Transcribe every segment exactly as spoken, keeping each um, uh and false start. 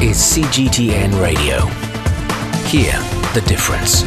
is C G T N Radio. Hear the difference.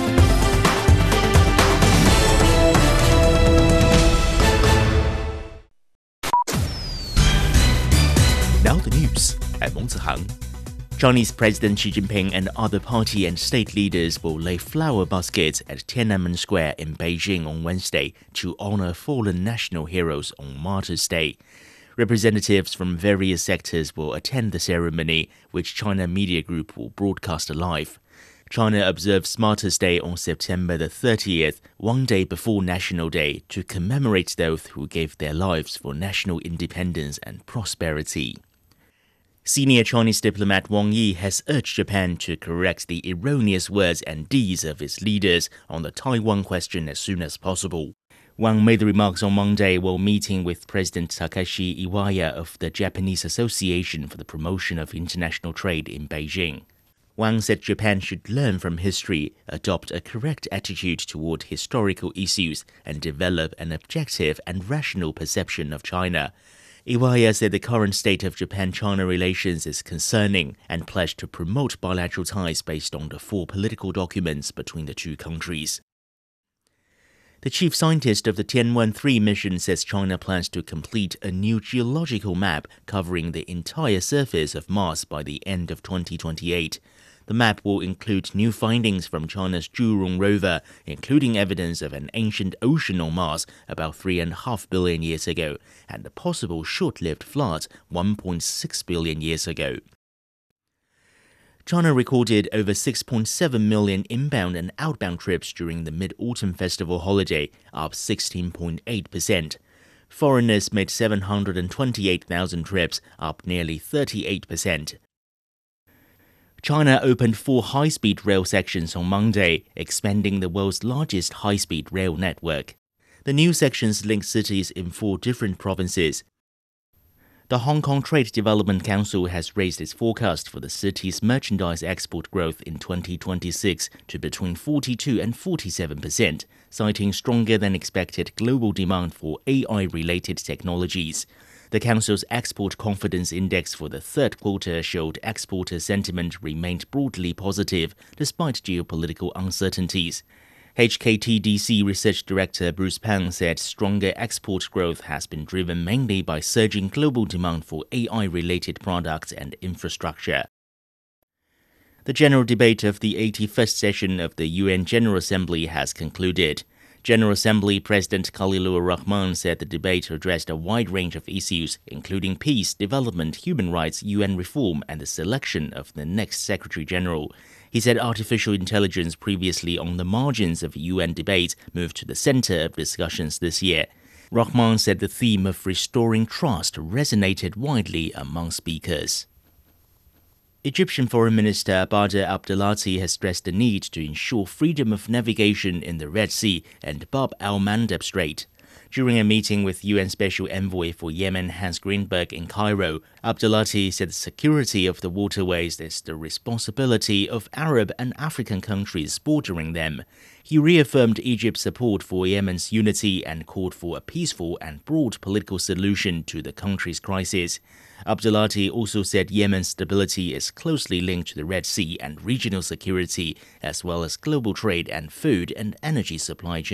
Now the news at 蒙子航. Chinese President Xi Jinping and other party and state leaders will lay flower baskets at Tiananmen Square in Beijing on Wednesday to honor fallen national heroes on Martyrs' Day. Representatives from various sectors will attend the ceremony, which China Media Group will broadcast live. China observes Martyrs' Day on September the thirtieth, one day before National Day, to commemorate those who gave their lives for national independence and prosperity. Senior Chinese diplomat Wang Yi has urged Japan to correct the erroneous words and deeds of its leaders on the Taiwan question as soon as possible. Wang made the remarks on Monday while meeting with President Takashi Iwaya of the Japanese Association for the Promotion of International Trade in Beijing. Wang said Japan should learn from history, adopt a correct attitude toward historical issues, and develop an objective and rational perception of China. Iwaya said the current state of Japan-China relations is concerning and pledged to promote bilateral ties based on the four political documents between the two countries. The chief scientist of the Tianwen three mission says China plans to complete a new geological map covering the entire surface of Mars by the end of twenty twenty-eight. The map will include new findings from China's Zhurong rover, including evidence of an ancient ocean on Mars about three and a half billion years ago, and a possible short-lived flood one point six billion years ago. China recorded over six point seven million inbound and outbound trips during the Mid-Autumn Festival holiday, up sixteen point eight percent. Foreigners made seven hundred twenty-eight thousand trips, up nearly thirty-eight percent. China opened four high-speed rail sections on Monday, expanding the world's largest high-speed rail network. The new sections link cities in four different provinces. The Hong Kong Trade Development Council has raised its forecast for the city's merchandise export growth in twenty twenty-six to between forty-two and forty-seven percent, citing stronger than expected global demand for A I-related technologies. The Council's Export Confidence Index for the third quarter showed exporter sentiment remained broadly positive despite geopolitical uncertainties. H K T D C Research Director Bruce Pang said stronger export growth has been driven mainly by surging global demand for A I-related products and infrastructure. The general debate of the eighty-first session of the U N General Assembly has concluded. General Assembly President Khalilur Rahman said the debate addressed a wide range of issues, including peace, development, human rights, U N reform, and the selection of the next Secretary General. He said artificial intelligence, previously on the margins of U N debates, moved to the center of discussions this year. Rahman said the theme of restoring trust resonated widely among speakers. Egyptian Foreign Minister Badr Abdelati has stressed the need to ensure freedom of navigation in the Red Sea and Bab al-Mandeb Strait. During a meeting with U N Special Envoy for Yemen Hans Greenberg in Cairo, Abdelati said the security of the waterways is the responsibility of Arab and African countries bordering them. He reaffirmed Egypt's support for Yemen's unity and called for a peaceful and broad political solution to the country's crisis. Abdelati also said Yemen's stability is closely linked to the Red Sea and regional security, as well as global trade and food and energy supply chains.